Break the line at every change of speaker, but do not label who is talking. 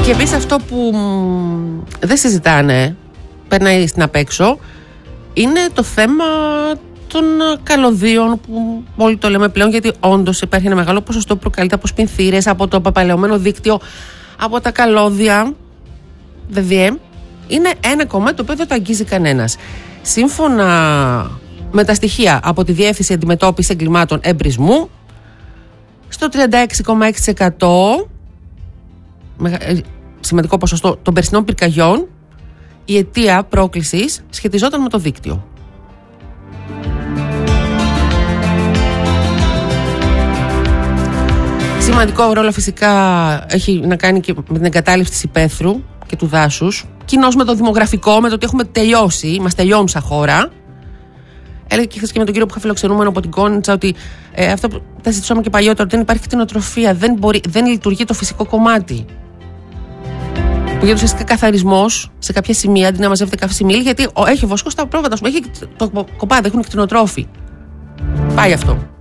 Και επίσης αυτό που δεν συζητάνε, περνάει στην απέξω, είναι το θέμα των καλωδίων που όλοι το λέμε πλέον, γιατί όντως υπάρχει ένα μεγάλο ποσοστό που προκαλείται από σπινθήρες, από το παπαλαιωμένο δίκτυο, από τα καλώδια. ΔΔΕ είναι ένα κομμάτι το οποίο δεν το αγγίζει κανένας. Σύμφωνα με τα στοιχεία από τη Διεύθυνση Αντιμετώπισης Εγκλημάτων Εμπρισμού, στο 36,6% σημαντικό ποσοστό των περσινών πυρκαγιών, η αιτία πρόκλησης σχετιζόταν με το δίκτυο. Σημαντικό ρόλο φυσικά έχει να κάνει και με την εγκατάλειψη της υπαίθρου και του δάσους. Κοινώς με το δημογραφικό, με το ότι έχουμε τελειώσει, μας τελειώνουν σαν χώρα. Έλεγε και χθες και με τον κύριο που είχα φιλοξενούμενο από την Κόνιτσα ότι αυτό που τα συζητούσαμε και παλιότερα, ότι δεν υπάρχει κτηνοτροφία, δεν λειτουργεί το φυσικό κομμάτι. Που γίνεται ουσιαστικά καθαρισμός σε κάποια σημεία, αντί να μαζεύεται καυσιμίλη, γιατί έχει ο βοσκός στα πρόβατα, έχει το κοπάδι, έχουν κτηνοτρόφοι. Πάει αυτό.